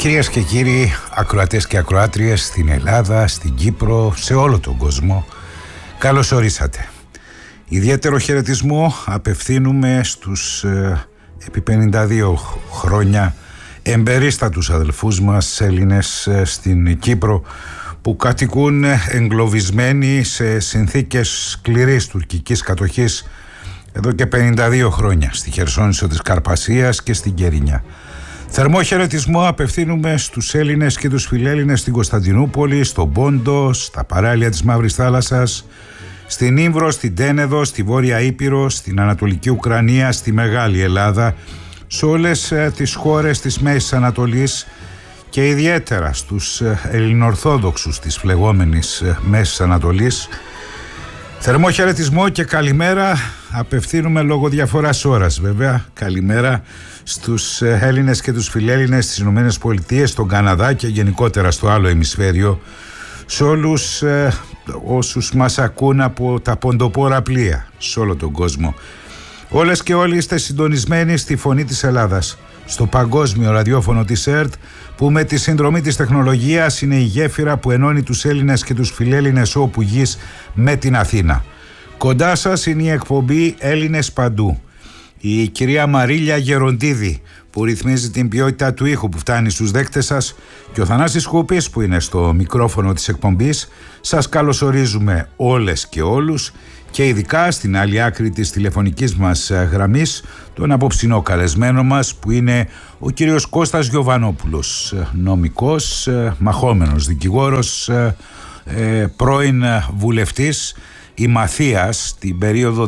Κυρίες και κύριοι, ακροατές και ακροάτριες στην Ελλάδα, στην Κύπρο, σε όλο τον κόσμο, καλώς ορίσατε. Ιδιαίτερο χαιρετισμό απευθύνουμε στους επί 52 χρόνια εμπερίστατους αδελφούς μας Έλληνες στην Κύπρο, που κατοικούν εγκλωβισμένοι σε συνθήκες σκληρής τουρκικής κατοχής εδώ και 52 χρόνια στη Χερσόνησο της Καρπασίας και στην Κερίνια. Θερμό χαιρετισμό απευθύνουμε στους Έλληνες και τους φιλέλληνες στην Κωνσταντινούπολη, στον Πόντο, στα παράλια της Μαύρης Θάλασσας, στην Ήμβρο, στην Τένεδο, στη Βόρεια Ήπειρο, στην Ανατολική Ουκρανία, στη Μεγάλη Ελλάδα, σε όλες τις χώρες της Μέσης Ανατολής και ιδιαίτερα στους Ελληνοορθόδοξους της φλεγόμενης Μέσης Ανατολής. Θερμό χαιρετισμό και καλημέρα απευθύνουμε λόγω διαφοράς ώρας, βέβαια. Καλημέρα στους Έλληνες και τους φιλέλληνες στις Ηνωμένες Πολιτείες, στον Καναδά και γενικότερα στο άλλο ημισφαίριο, σε όλους όσους μας ακούν από τα ποντοπόρα πλοία σε όλο τον κόσμο. Όλες και όλοι είστε συντονισμένοι στη Φωνή της Ελλάδας, στο παγκόσμιο ραδιόφωνο της ΕΡΤ, που με τη συνδρομή της τεχνολογίας είναι η γέφυρα που ενώνει τους Έλληνες και τους φιλέλληνες όπου γης με την Αθήνα. Κοντά σας είναι η εκπομπή Έλληνες Παντού. Η κυρία Μαρίλια Γεροντίδη, που ρυθμίζει την ποιότητα του ήχου που φτάνει στους δέκτες σας, και ο Θανάσης Χούπης, που είναι στο μικρόφωνο της εκπομπής. Σας καλωσορίζουμε όλες και όλους, και ειδικά στην άλλη άκρη της τηλεφωνικής μας γραμμής τον απόψινό καλεσμένο μας, που είναι ο κύριος Κώστας Γιωβανόπουλος, νομικός, μαχόμενος δικηγόρος, πρώην βουλευτής Ημαθίας την περίοδο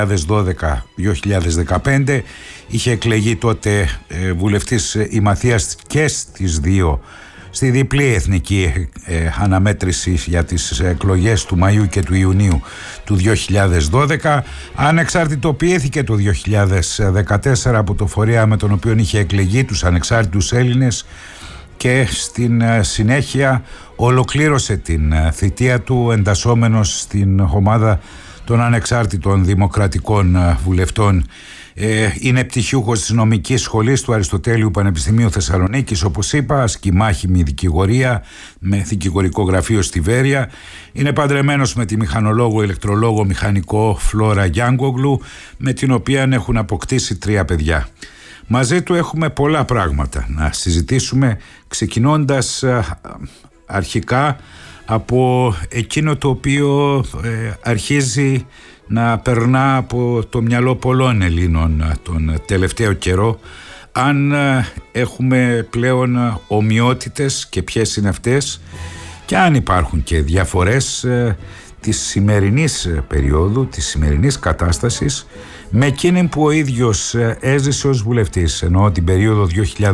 2012-2015. Είχε εκλεγεί τότε βουλευτής Ημαθίας και στις δύο, στη διπλή εθνική αναμέτρηση για τις εκλογές του Μαΐου και του Ιουνίου του 2012. Ανεξαρτητοποιήθηκε το 2014 από το φορέα με τον οποίο είχε εκλεγεί, τους Ανεξάρτητους Έλληνες, και στην συνέχεια ολοκλήρωσε την θητεία του εντασσόμενος στην ομάδα των Ανεξάρτητων Δημοκρατικών Βουλευτών. Είναι πτυχιούχος της νομικής σχολής του Αριστοτέλειου Πανεπιστημίου Θεσσαλονίκης, όπως είπα, ασκεί μάχημη δικηγορία με δικηγορικό γραφείο στη Βέρεια. Είναι παντρεμένος με τη μηχανολόγο ηλεκτρολόγο μηχανικό Φλόρα Γιάνγκογλου, με την οποία έχουν αποκτήσει 3 παιδιά. Μαζί του έχουμε πολλά πράγματα να συζητήσουμε, ξεκινώντας αρχικά από εκείνο το οποίο αρχίζει να περνά από το μυαλό πολλών Ελλήνων τον τελευταίο καιρό, αν έχουμε πλέον ομοιότητες και ποιες είναι αυτές, και αν υπάρχουν και διαφορές της σημερινής περίοδου, της σημερινής κατάστασης, με εκείνη που ο ίδιος έζησε ως βουλευτής, εννοώ την περίοδο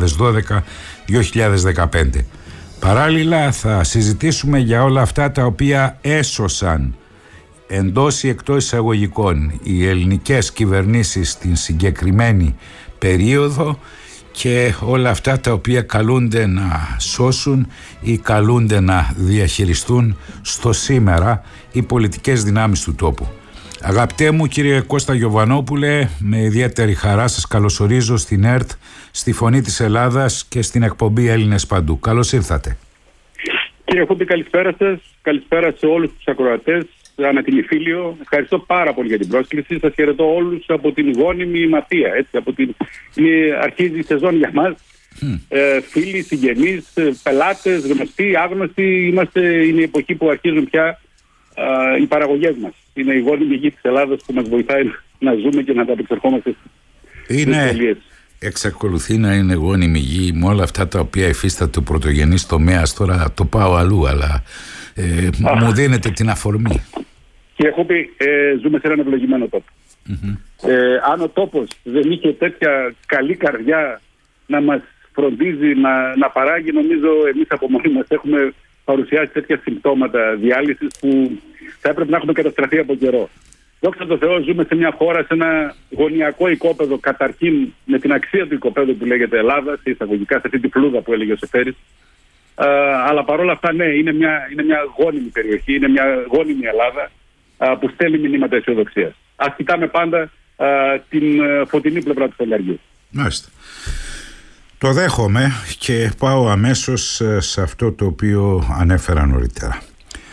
2012-2015. Παράλληλα θα συζητήσουμε για όλα αυτά τα οποία έσωσαν εντός ή εκτός εισαγωγικών οι ελληνικές κυβερνήσεις στην συγκεκριμένη περίοδο, και όλα αυτά τα οποία καλούνται να σώσουν ή καλούνται να διαχειριστούν στο σήμερα οι πολιτικές δυνάμεις του τόπου. Αγαπητέ μου κύριε Κώστα Γιωβανόπουλε, με ιδιαίτερη χαρά σας καλωσορίζω στην ΕΡΤ, στη Φωνή της Ελλάδας και στην εκπομπή Έλληνες Παντού. Καλώς ήρθατε. Κύριε Χούπη, καλησπέρα σας. Καλησπέρα σε όλους τους ακροατές, ανά την Ιφίλιο. Ευχαριστώ πάρα πολύ για την πρόσκληση. Σας χαιρετώ όλους από την γόνιμη Μαθία. Αρχίζει η σεζόν για μας. Φίλοι, συγγενείς, πελάτες, γνωστοί, άγνωστοι. Είναι η εποχή που αρχίζουν πια οι παραγωγές μας. Είναι η γόνιμη γη της Ελλάδας που μας βοηθάει να ζούμε και να τα απεξερχόμαστε στις δυσκολίες. Εξακολουθεί να είναι γόνιμη γη με όλα αυτά τα οποία υφίσταται ο πρωτογενής τομέας. Τώρα το πάω αλλού, αλλά μου δίνετε την αφορμή. Και έχω πει, ζούμε σε έναν ευλογημένο τόπο. Αν ο τόπος δεν είχε τέτοια καλή καρδιά να μας φροντίζει, να παράγει, νομίζω εμείς από μόνοι μας έχουμε παρουσιάσει τέτοια συμπτώματα διάλυσης που θα έπρεπε να έχουμε καταστραφεί από καιρό. Δόξα τω Θεώ, ζούμε σε μια χώρα, σε ένα γωνιακό οικόπεδο, καταρχήν με την αξία του οικοπέδου που λέγεται Ελλάδα, σε εισαγωγικά, σε αυτή τη φλούδα που έλεγε ο Σεφέρης. Αλλά παρόλα αυτά, ναι, είναι μια γόνιμη περιοχή, είναι μια γόνιμη Ελλάδα που στέλνει μηνύματα αισιοδοξίας. Ας κοιτάμε πάντα την φωτεινή πλευρά του φεγγαριού. Μάλιστα. Το δέχομαι και πάω αμέσως σε αυτό το οποίο ανέφερα νωρίτερα.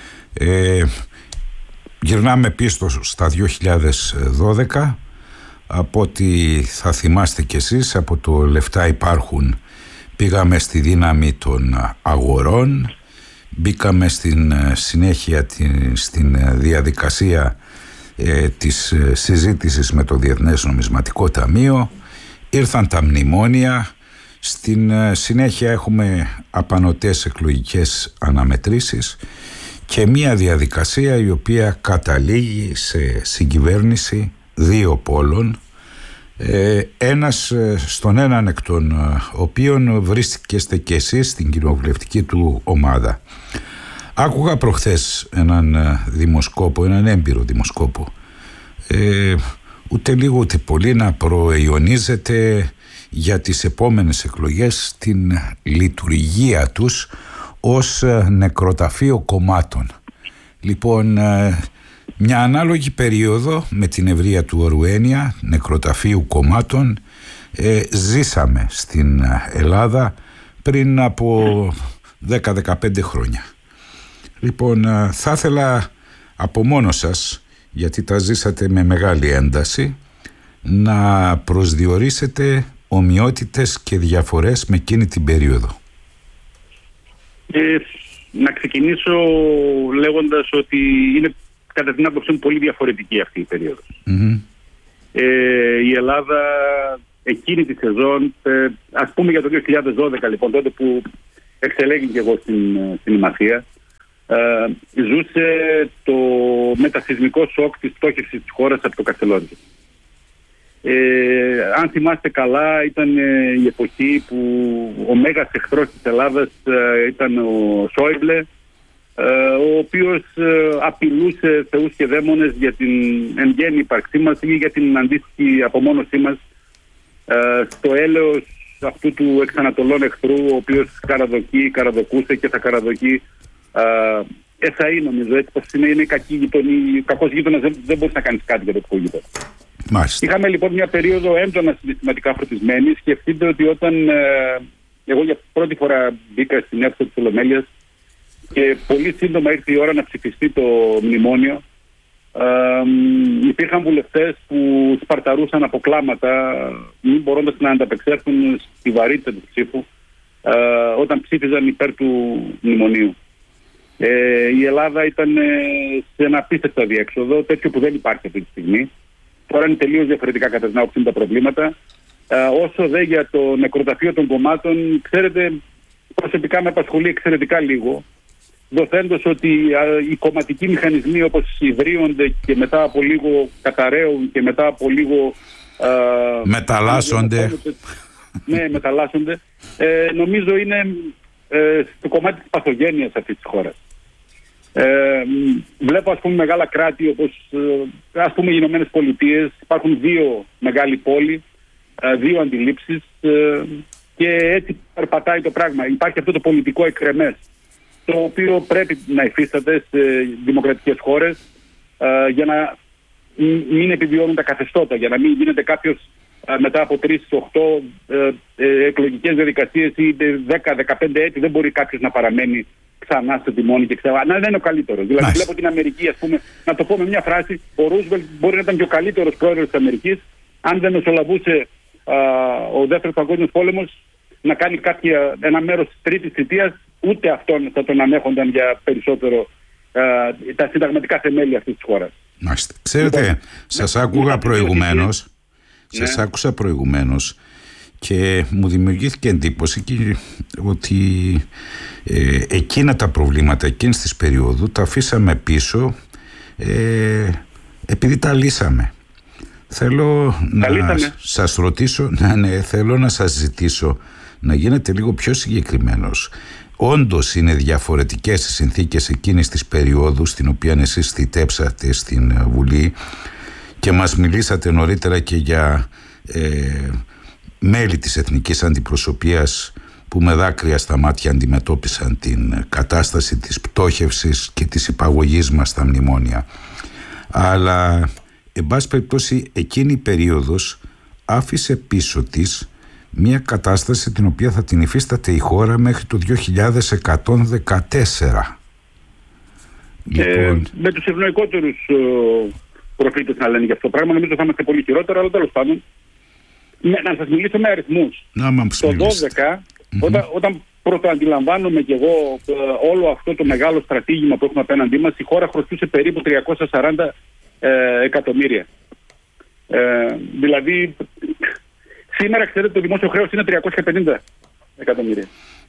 Γυρνάμε πίσω στα 2012, από ό,τι θα θυμάστε κι εσείς, από το «Λεφτά υπάρχουν» πήγαμε στη δύναμη των αγορών, μπήκαμε στην συνέχεια στην διαδικασία της συζήτησης με το Διεθνές Νομισματικό Ταμείο, ήρθαν τα μνημόνια, στην συνέχεια έχουμε απανωτές εκλογικές αναμετρήσεις και μια διαδικασία η οποία καταλήγει σε συγκυβέρνηση δύο πόλων, ένας στον έναν εκ των οποίων βρίσκεστε και εσείς στην κοινοβουλευτική του ομάδα. Άκουγα προχθές έναν δημοσκόπο, έναν έμπειρο δημοσκόπο, ούτε λίγο ούτε πολύ να προαιωνίζεται για τις επόμενες εκλογές την λειτουργία τους ως νεκροταφείο κομμάτων. Λοιπόν, μια ανάλογη περίοδο με την ευρεία του όρου έννοια νεκροταφείου κομμάτων ζήσαμε στην Ελλάδα πριν από 10-15 χρόνια. Λοιπόν, θα ήθελα από μόνο σας, γιατί τα ζήσατε με μεγάλη ένταση, να προσδιορίσετε ομοιότητες και διαφορές με εκείνη την περίοδο. Να ξεκινήσω λέγοντας ότι είναι κατά την άποψή μου πολύ διαφορετική αυτή η περίοδος. Η Ελλάδα εκείνη τη σεζόν, ας πούμε για το 2012 λοιπόν, τότε που εξελέγει και εγώ στην Ημαθία, ζούσε το μετασυσμικό σοκ της πτώχευσης της χώρας από το Καστελόριζο. Αν θυμάστε καλά, ήταν η εποχή που ο μέγας εχθρός της Ελλάδας ήταν ο Σόιμπλε, ο οποίος απειλούσε θεούς και δαίμονες για την εν γέννη ύπαρξή μας ή για την αντίστοιχη απομόνωσή μας στο έλεος αυτού του εξανατολών εχθρού, ο οποίος καραδοκούσε και θα καραδοκεί εσαΐ, νομίζω, έτσι πως είναι κακός γείτονας, δεν μπορείς να κάνεις κάτι για το κακό γείτονα. Είχαμε λοιπόν μια περίοδο έντονα συναισθηματικά φορτισμένη. Σκεφτείτε ότι όταν εγώ για πρώτη φορά μπήκα στην αίθουσα της Ολομέλειας και πολύ σύντομα ήρθε η ώρα να ψηφιστεί το μνημόνιο, υπήρχαν βουλευτές που σπαρταρούσαν από κλάματα, μην μπορώντας να ανταπεξέλθουν στη βαρύτητα του ψήφου όταν ψήφιζαν υπέρ του μνημονίου. Η Ελλάδα ήταν σε ένα απίστευτο αδιέξοδο, τέτοιο που δεν υπάρχει αυτή τη στιγμή. Τώρα είναι τελείως διαφορετικά κατά την άποψή μου τα προβλήματα. Όσο δε για το νεκροταφείο των κομμάτων, ξέρετε, προσωπικά με απασχολεί εξαιρετικά λίγο, δοθέντως ότι οι κομματικοί μηχανισμοί όπως ιδρύονται και μετά από λίγο καταραίουν και μετά από λίγο μεταλλάσσονται. Ναι, μεταλλάσσονται. Νομίζω είναι στο κομμάτι της παθογένειας αυτής της χώρας. Βλέπω ας πούμε μεγάλα κράτη όπως ας πούμε οι Ηνωμένες Πολιτείες, υπάρχουν δύο μεγάλοι πόλοι, δύο αντιλήψεις και έτσι περπατάει το πράγμα. Υπάρχει αυτό το πολιτικό εκρεμές, το οποίο πρέπει να υφίσταται σε δημοκρατικές χώρες για να μην επιβιώνουν τα καθεστώτα, για να μην γίνεται κάποιος μετά από 3-8 εκλογικές διαδικασίες ή 10-15 έτη δεν μπορεί κάποιος να παραμένει ξανά στο τιμόνι και ξανά. Να δεν είναι ο καλύτερος. Δηλαδή, βλέπω την Αμερική, ας πούμε, να το πω με μια φράση, ο Ρούσβελτ μπορεί να ήταν και ο καλύτερος πρόεδρος της Αμερικής, αν δεν μεσολαβούσε ο Δεύτερος Παγκόσμιος Πόλεμος να κάνει ένα μέρος της τρίτης θητείας, ούτε αυτόν θα τον ανέχονταν για περισσότερο τα συνταγματικά θεμέλια αυτής της χώρας. Ξέρετε, λοιπόν, σας άκουγα προηγουμένως. Σας άκουσα προηγουμένως και μου δημιουργήθηκε εντύπωση ότι εκείνα τα προβλήματα εκείνης της περίοδου τα αφήσαμε πίσω επειδή τα λύσαμε. Θέλω να σας ρωτήσω, θέλω να σας ζητήσω να γίνετε λίγο πιο συγκεκριμένος. Όντως είναι διαφορετικές οι συνθήκες εκείνης της περίοδου στην οποία εσείς θητέψατε στην Βουλή και μας μιλήσατε νωρίτερα και για μέλη της εθνικής αντιπροσωπείας που με δάκρυα στα μάτια αντιμετώπισαν την κατάσταση της πτώχευσης και της υπαγωγής μας στα μνημόνια. Αλλά, εν πάση περιπτώσει, εκείνη η περίοδος άφησε πίσω της μια κατάσταση την οποία θα την υφίσταται η χώρα μέχρι το 2114. Λοιπόν... με τους ευνοϊκότερους προφήτες να λένε για αυτό το πράγμα, νομίζω θα είμαστε πολύ χειρότερο, αλλά τέλος πάντων. Να σας μιλήσω με αριθμούς. Το 12, όταν πρωτοαντιλαμβάνομαι κι εγώ όλο αυτό το μεγάλο στρατήγημα που έχουμε απέναντί μας, η χώρα χρωστούσε περίπου 340 εκατομμύρια. Δηλαδή, σήμερα ξέρετε το δημόσιο χρέος είναι 350 εκατομμύρια.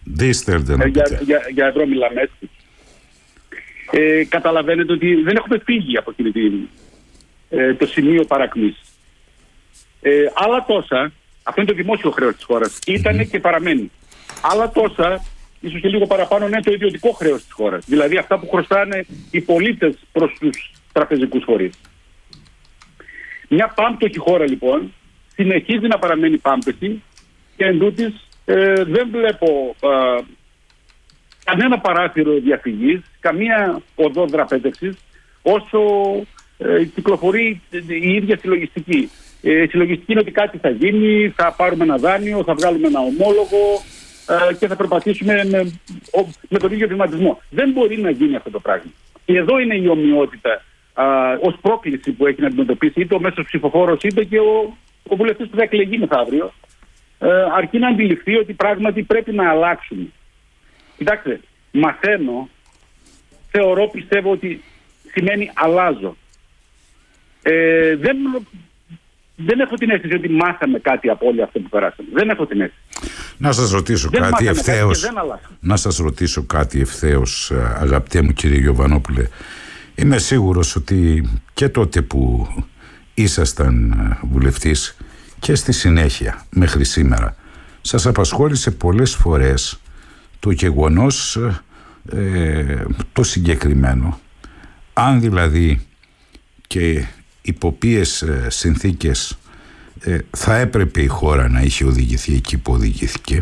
Για ευρώ μιλάμε έτσι. Καταλαβαίνετε ότι δεν έχουμε φύγει από το σημείο παρακμής. Άλλα τόσα, αυτό είναι το δημόσιο χρέος της χώρας, ήτανε και παραμένει. Άλλα τόσα, ίσως και λίγο παραπάνω, είναι το ιδιωτικό χρέος της χώρας. Δηλαδή αυτά που χρωστάνε οι πολίτες προς τους τραπεζικούς φορείς. Μια πάμπτωχη χώρα λοιπόν συνεχίζει να παραμένει πάμπτωχη και εντούτοις δεν βλέπω κανένα παράθυρο διαφυγής, καμία οδό δραπέτευσης, όσο κυκλοφορεί η ίδια συλλογιστική. Η συλλογιστική είναι ότι κάτι θα γίνει, θα πάρουμε ένα δάνειο, θα βγάλουμε ένα ομόλογο και θα περπατήσουμε με τον ίδιο βηματισμό. Δεν μπορεί να γίνει αυτό το πράγμα. Και εδώ είναι η ομοιότητα ως πρόκληση που έχει να αντιμετωπίσει είτε ο μέσος ψηφοφόρος είτε και ο βουλευτής που θα εκλεγεί μεθαύριο, αρκεί να αντιληφθεί ότι πράγματι πρέπει να αλλάξουμε. Κοιτάξτε, μαθαίνω, θεωρώ, πιστεύω ότι σημαίνει αλλάζω. Δεν έχω την αίσθηση ότι μάθαμε κάτι από όλο αυτό που περάσαμε. Δεν έχω την αίσθηση. Να σας ρωτήσω κάτι ευθέως. Να σας ρωτήσω κάτι ευθέως, αγαπητέ μου κύριε Γιωβανόπουλε. Είμαι σίγουρος ότι και τότε που ήσασταν βουλευτής και στη συνέχεια μέχρι σήμερα σας απασχόλησε πολλές φορές το γεγονός το συγκεκριμένο. Αν δηλαδή και υπό ποιες συνθήκες θα έπρεπε η χώρα να είχε οδηγηθεί εκεί που οδηγήθηκε,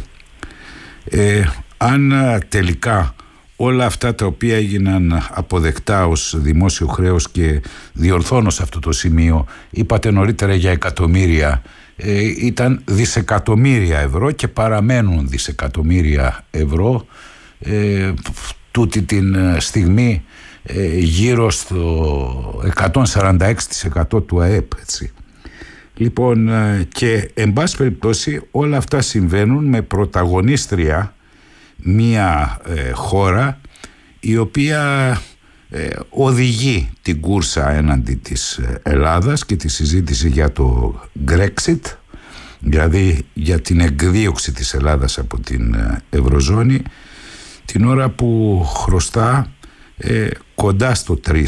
αν τελικά όλα αυτά τα οποία έγιναν αποδεκτά ως δημόσιο χρέος, και διορθώνω σε αυτό το σημείο, είπατε νωρίτερα για εκατομμύρια, ήταν δισεκατομμύρια ευρώ και παραμένουν δισεκατομμύρια ευρώ τούτη την στιγμή γύρω στο 146% του ΑΕΠ, έτσι. Λοιπόν, και εν πάση περιπτώσει όλα αυτά συμβαίνουν με πρωταγωνίστρια μία χώρα η οποία οδηγεί την κούρσα έναντι της Ελλάδας και τη συζήτηση για το Brexit, δηλαδή για την εκδίωξη της Ελλάδας από την Ευρωζώνη, την ώρα που χρωστά κοντά στο 3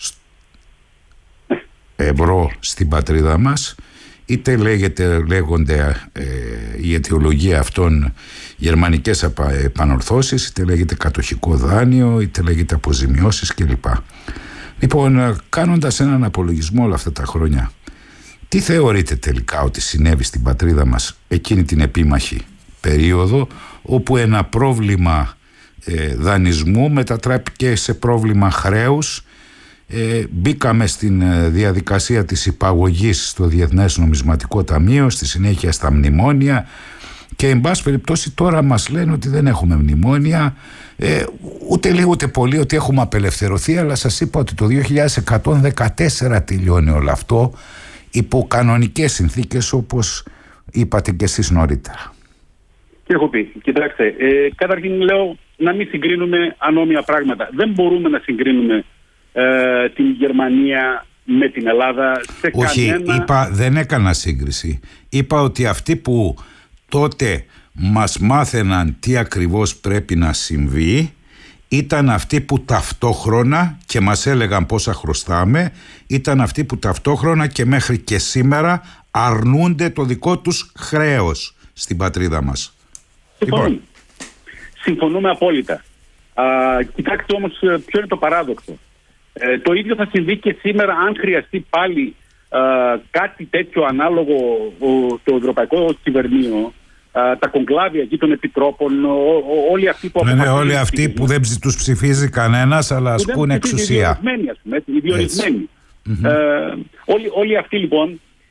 ευρώ στην πατρίδα μας, είτε λέγονται η αιτιολογία αυτών γερμανικές επανορθώσεις, είτε λέγεται κατοχικό δάνειο, είτε λέγεται αποζημιώσεις κλπ. Λοιπόν, κάνοντας έναν απολογισμό όλα αυτά τα χρόνια, τι θεωρείτε τελικά ότι συνέβη στην πατρίδα μας εκείνη την επίμαχη περίοδο, όπου ένα πρόβλημα δανεισμού μετατράπηκε σε πρόβλημα χρέους, μπήκαμε στην διαδικασία της υπαγωγής στο Διεθνές Νομισματικό Ταμείο, στη συνέχεια στα μνημόνια, και εν πάση περιπτώσει τώρα μας λένε ότι δεν έχουμε μνημόνια, ούτε λίγο ούτε πολύ ότι έχουμε απελευθερωθεί, αλλά σας είπα ότι το 2114 τελειώνει όλο αυτό υπό κανονικές συνθήκες, όπως είπατε και εσείς νωρίτερα. Και έχω πει, κοιτάξτε, καταρχήν λέω να μην συγκρίνουμε ανώμια πράγματα. Δεν μπορούμε να συγκρίνουμε την Γερμανία με την Ελλάδα σε κανένα... δεν έκανα σύγκριση. Είπα ότι αυτοί που τότε μας μάθαιναν τι ακριβώς πρέπει να συμβεί ήταν αυτοί που ταυτόχρονα, και μας έλεγαν πόσα χρωστάμε, ήταν αυτοί που ταυτόχρονα και μέχρι και σήμερα αρνούνται το δικό τους χρέος στην πατρίδα μας. Λοιπόν. Συμφωνούμε απόλυτα. Κοιτάξτε όμως ποιο είναι το παράδοξο. Το ίδιο θα συμβεί και σήμερα αν χρειαστεί πάλι κάτι τέτοιο ανάλογο το ευρωπαϊκό κυβερνείο, τα κονκλάβια εκεί των επιτρόπων, όλοι αυτοί που όλοι αυτοί που δεν τους ψηφίζει κανένας αλλά ασκούν εξουσία. Οι διορισμένοι, όλοι αυτοί λοιπόν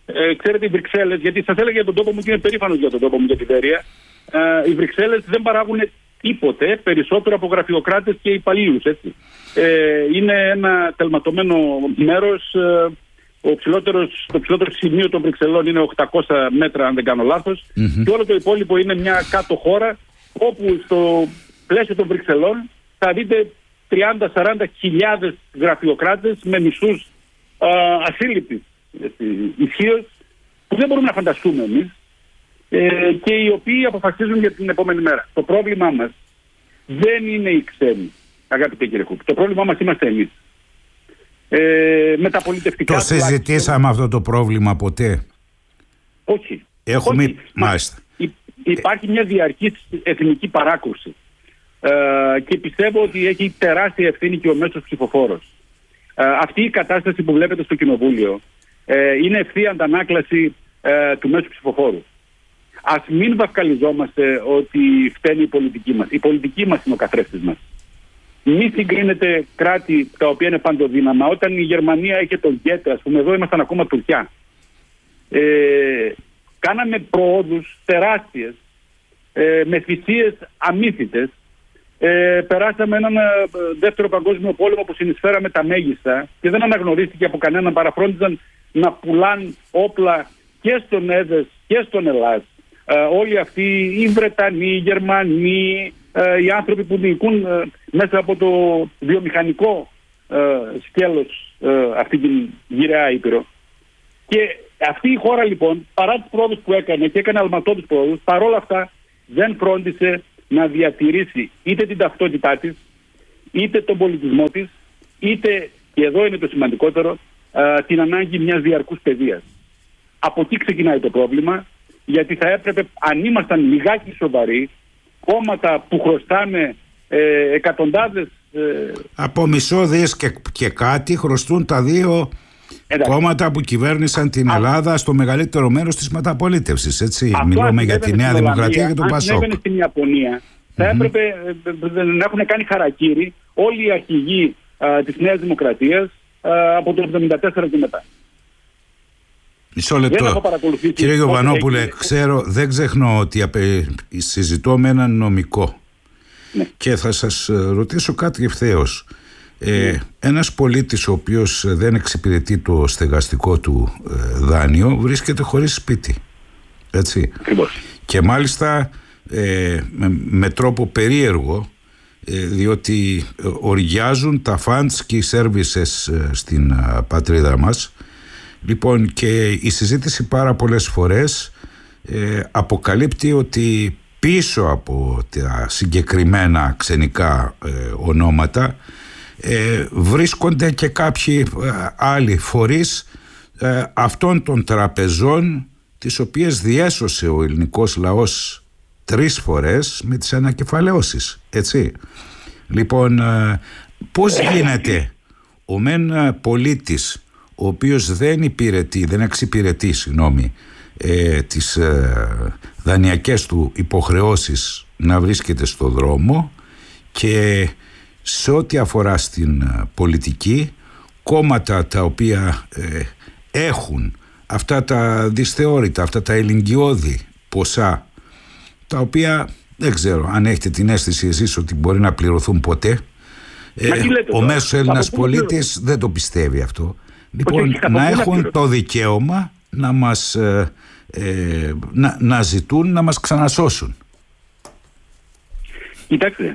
ξέρετε, οι Βρυξέλλες, γιατί σας έλεγα για τον τόπο μου και είμαι περήφανος για τον τόπο μου, για τη Βέρεια, οι Βρυξέλλες δεν παράγουν τίποτε περισσότερο από γραφειοκράτες και υπαλλήλους, έτσι. Είναι ένα τελματωμένο μέρος. Το ψηλότερο σημείο των Βρυξελών είναι 800 μέτρα, αν δεν κάνω λάθος, και όλο το υπόλοιπο είναι μια κάτω χώρα, όπου στο πλαίσιο των Βρυξελών θα δείτε 30-40 χιλιάδες γραφειοκράτες με μισθούς ασύλληπτης ισχύως, που δεν μπορούμε να φανταστούμε εμείς, και οι οποίοι αποφασίζουν για την επόμενη μέρα. Το πρόβλημά μας δεν είναι οι ξένοι, αγαπητέ κύριε Κούπ. Το πρόβλημά μας είμαστε εμείς. Με τα πολιτευτικά. Το συζητήσαμε αυτό το πρόβλημα ποτέ? Όχι. Όχι. Μάλιστα. Υπάρχει μια διαρκής εθνική παράκρουση, και πιστεύω ότι έχει τεράστια ευθύνη και ο μέσος ψηφοφόρος. Αυτή η κατάσταση που βλέπετε στο Κοινοβούλιο είναι ευθεία αντανάκλαση του μέσου ψηφοφόρου. Ας μην βαφκαλιζόμαστε ότι φταίνει η πολιτική μας. Η πολιτική μας είναι ο καθρέφτης μας. Μη συγκρίνετε κράτη τα οποία είναι παντοδύναμα. Όταν η Γερμανία είχε τον Γκέτε, ας πούμε, εδώ ήμασταν ακόμα Τουρκιά. Κάναμε προόδους τεράστιες, με θυσίες αμύθιτες. Περάσαμε έναν δεύτερο παγκόσμιο πόλεμο που συνεισφέραμε τα μέγιστα και δεν αναγνωρίστηκε από κανέναν. Παραφρόντιζαν να πουλάν όπλα και στον ΕΔΕΣ και στον Ελλάς. Όλοι αυτοί οι Βρετανοί, οι Γερμανοί, οι άνθρωποι που διοικούν μέσα από το βιομηχανικό σκέλος αυτή την γυραιά Ήπειρο. Και αυτή η χώρα λοιπόν, παρά τις πρόοδους που έκανε και έκανε αλματώδεις πρόοδους, παρόλα αυτά δεν φρόντισε να διατηρήσει είτε την ταυτότητά της, είτε τον πολιτισμό της, είτε, και εδώ είναι το σημαντικότερο, την ανάγκη μιας διαρκούς παιδείας. Από εκεί ξεκινάει το πρόβλημα, γιατί θα έπρεπε, αν ήμασταν λιγάκι σοβαροί, κόμματα που χρωστάνε εκατοντάδες... Από μισό δις και κάτι χρωστούν τα δύο κόμματα που κυβέρνησαν την Ελλάδα στο μεγαλύτερο μέρος της μεταπολίτευσης. Έτσι, μιλούμε για τη Νέα Δημοκρατία και τον Πασόκ. Αν συνέβαινε στην Ιαπωνία, θα έπρεπε να έχουν κάνει χαρακίρι όλοι οι αρχηγοί της Νέας Δημοκρατίας από το 1974 και μετά. Μισό λεπτό. Κύριε Γιωβανόπουλε, δεν ξεχνώ ότι συζητώ με έναν νομικό, ναι, και θα σας ρωτήσω κάτι ευθέως. Ένας πολίτης ο οποίος δεν εξυπηρετεί το στεγαστικό του δάνειο βρίσκεται χωρίς σπίτι. Έτσι. Και μάλιστα με τρόπο περίεργο, διότι οργιάζουν τα funds και οι services στην πατρίδα μας. Λοιπόν, και η συζήτηση πάρα πολλές φορές αποκαλύπτει ότι πίσω από τα συγκεκριμένα ξενικά ονόματα βρίσκονται και κάποιοι άλλοι φορείς αυτών των τραπεζών, τις οποίες διέσωσε ο ελληνικός λαός 3 φορές με τις ανακεφαλαιώσεις, έτσι. Λοιπόν, πώς γίνεται ο μεν πολίτης, ο οποίος δεν εξυπηρετεί τις δανειακές του υποχρεώσεις, να βρίσκεται στο δρόμο, και σε ό,τι αφορά στην πολιτική, κόμματα τα οποία έχουν αυτά τα δυσθεώρητα, αυτά τα ελιγγιώδη ποσά, τα οποία δεν ξέρω αν έχετε την αίσθηση εσείς ότι μπορεί να πληρωθούν ποτέ, ο μέσος Έλληνας πολίτης δεν το πιστεύει αυτό. Λοιπόν, να έχουν το δικαίωμα να μας να ζητούν να μας ξανασώσουν. Κοιτάξτε,